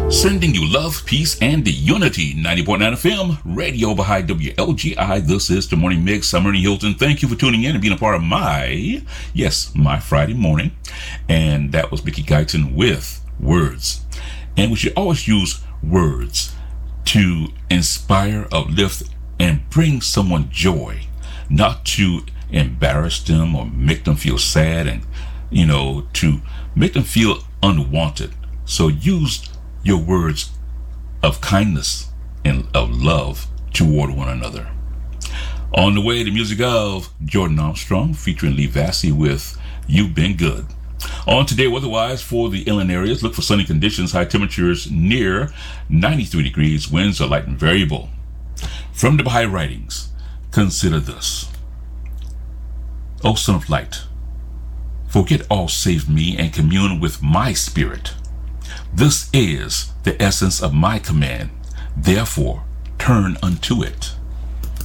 Sending you love, peace, and unity. 90.9 FM, Radio Baha'i WLGI. This is the Morning Mix. I'm Ernie Hilton. Thank you for tuning in and being a part of my Friday morning. And that was Mickey Guyton with Words. And we should always use words to inspire, uplift, and bring someone joy, not to embarrass them or make them feel sad and, to make them feel unwanted. So use your words of kindness and of love toward one another. On the way, the music of Jordan Armstrong featuring Lee Vassy with You've Been Good. On today, weather-wise for the inland areas, look for sunny conditions, high temperatures near 93 degrees, winds are light and variable. From the Baha'i writings, consider this. O Son of Light, forget all save me and commune with my spirit. This is the essence of my command. Therefore, turn unto it.